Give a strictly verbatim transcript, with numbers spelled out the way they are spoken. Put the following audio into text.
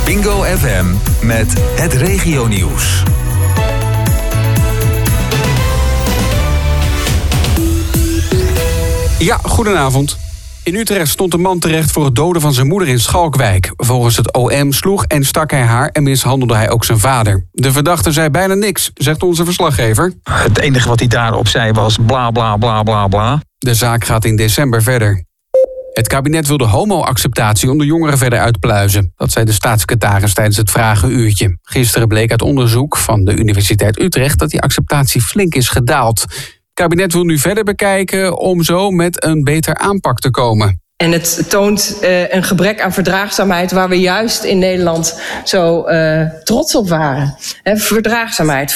Bingo F M met het regionieuws. Ja, goedenavond. In Utrecht stond een man terecht voor het doden van zijn moeder in Schalkwijk. Volgens het O M sloeg en stak hij haar en mishandelde hij ook zijn vader. De verdachte zei bijna niks, zegt onze verslaggever. Het enige wat hij daarop zei was bla bla bla bla bla. De zaak gaat in december verder. Het kabinet wil de homo-acceptatie onder jongeren verder uitpluizen. Dat zei de staatssecretaris tijdens het Vragenuurtje. Gisteren bleek uit onderzoek van de Universiteit Utrecht dat die acceptatie flink is gedaald. Het kabinet wil nu verder bekijken om zo met een beter aanpak te komen. En het toont uh, een gebrek aan verdraagzaamheid waar we juist in Nederland zo uh, trots op waren. He, verdraagzaamheid.